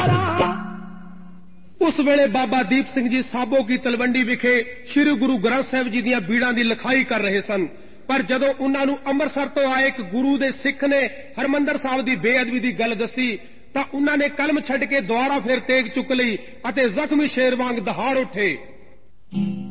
उस वेले बाबा दीप सिंह जी साबो की तलवंडी विखे श्री गुरु ग्रंथ साहिब जी दीआं बीड़ां दी लिखाई कर रहे सन। पर जदों उन्हां नूं अंमृतसर तो आए एक गुरु दे सिख ने हरमंदर साहिब दी बेअदबी दी गल दसी तां उन्हां ने कलम छड्ड के दुआरा फिर तेग चुक लई अते जख्मी शेर वांग दहाड़ उठे।